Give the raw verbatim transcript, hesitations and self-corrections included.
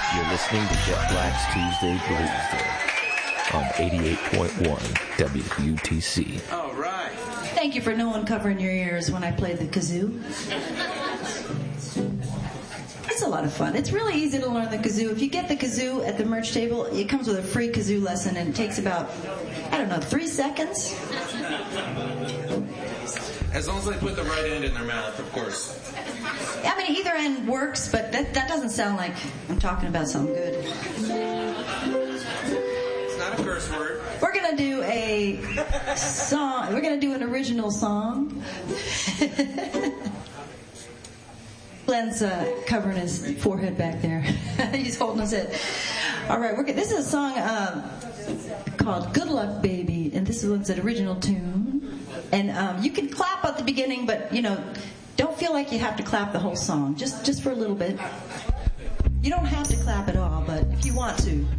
You're listening to Jet Black's Tuesday Blues Day on eighty-eight point one W T C. All right. Thank you for no one covering your ears when I played the kazoo. It's a lot of fun. It's really easy to learn the kazoo. If you get the kazoo at the merch table, it comes with a free kazoo lesson, and it takes about, I don't know, three seconds. As long as they put the right end in their mouth, of course. I mean, either end works, but that, that doesn't sound like I'm talking about something good. It's not a curse word. We're going to do a song. We're going to do an original song. Glenn's uh, covering his forehead back there. He's holding his head. All right, we're, this is a song um, called Good Luck Baby, and this one's an original tune. And um, you can clap at the beginning, but, you know, don't feel like you have to clap the whole song, just, just for a little bit. You don't have to clap at all, but if you want to.